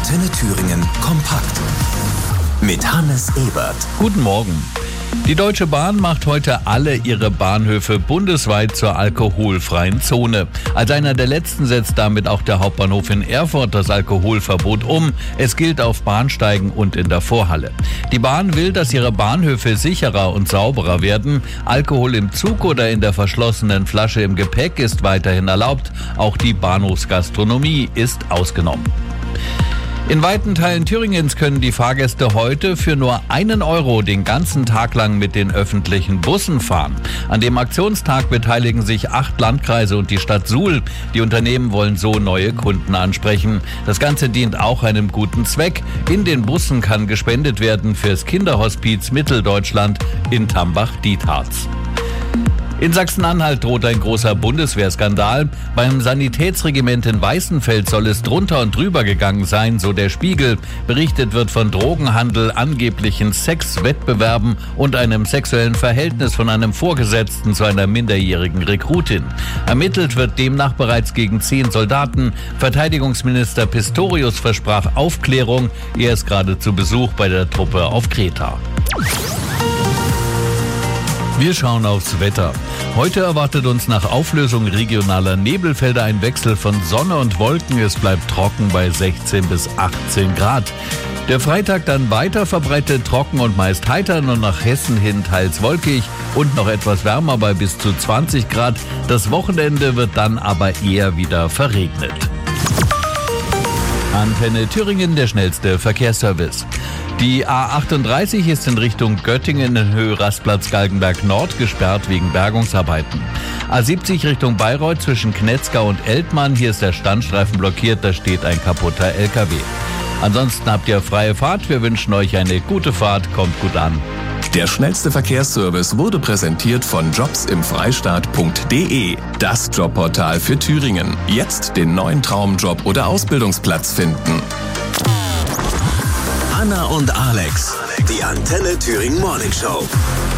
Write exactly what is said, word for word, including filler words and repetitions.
Antenne Thüringen kompakt. Mit Hannes Ebert. Guten Morgen. Die Deutsche Bahn macht heute alle ihre Bahnhöfe bundesweit zur alkoholfreien Zone. Als einer der letzten setzt damit auch der Hauptbahnhof in Erfurt das Alkoholverbot um. Es gilt auf Bahnsteigen und in der Vorhalle. Die Bahn will, dass ihre Bahnhöfe sicherer und sauberer werden. Alkohol im Zug oder in der verschlossenen Flasche im Gepäck ist weiterhin erlaubt. Auch die Bahnhofsgastronomie ist ausgenommen. In weiten Teilen Thüringens können die Fahrgäste heute für nur einen Euro den ganzen Tag lang mit den öffentlichen Bussen fahren. An dem Aktionstag beteiligen sich acht Landkreise und die Stadt Suhl. Die Unternehmen wollen so neue Kunden ansprechen. Das Ganze dient auch einem guten Zweck. In den Bussen kann gespendet werden fürs Kinderhospiz Mitteldeutschland in Tambach-Dietharz. In Sachsen-Anhalt droht ein großer Bundeswehrskandal. Beim Sanitätsregiment in Weißenfeld soll es drunter und drüber gegangen sein, so der Spiegel. Berichtet wird von Drogenhandel, angeblichen Sexwettbewerben und einem sexuellen Verhältnis von einem Vorgesetzten zu einer minderjährigen Rekrutin. Ermittelt wird demnach bereits gegen zehn Soldaten. Verteidigungsminister Pistorius versprach Aufklärung. Er ist gerade zu Besuch bei der Truppe auf Kreta. Wir schauen aufs Wetter. Heute erwartet uns nach Auflösung regionaler Nebelfelder ein Wechsel von Sonne und Wolken. Es bleibt trocken bei sechzehn bis achtzehn Grad. Der Freitag dann weiter verbreitet trocken und meist heiter, nur nach Hessen hin teils wolkig und noch etwas wärmer bei bis zu zwanzig Grad. Das Wochenende wird dann aber eher wieder verregnet. Antenne Thüringen, der schnellste Verkehrsservice. Die A achtunddreißig ist in Richtung Göttingen in Höhe Rastplatz Galgenberg Nord gesperrt wegen Bergungsarbeiten. A siebzig Richtung Bayreuth zwischen Knetzgau und Eltmann. Hier ist der Standstreifen blockiert, da steht ein kaputter L K W. Ansonsten habt ihr freie Fahrt. Wir wünschen euch eine gute Fahrt. Kommt gut an. Der schnellste Verkehrsservice wurde präsentiert von jobs im freistaat punkt de. Das Jobportal für Thüringen. Jetzt den neuen Traumjob oder Ausbildungsplatz finden. Anna und Alex, die Antenne Thüringen Morning Show.